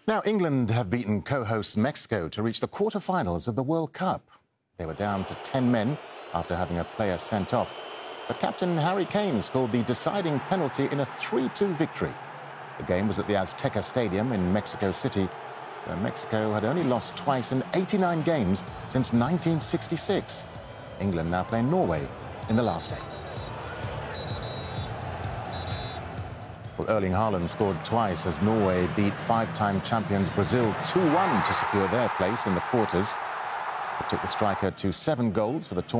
Now, England have beaten co-hosts Mexico to reach the quarter-finals of the World Cup. They were down to 10 men after having a player sent off. But captain Harry Kane scored the deciding penalty in a 3-2 victory. The game was at the Azteca Stadium in Mexico City, where Mexico had only lost twice in 89 games since 1966. England now play Norway in the last leg. Well, Erling Haaland scored twice as Norway beat five-time champions Brazil 2-1 to secure their place in the quarters. It took the striker to 7 goals for the tournament.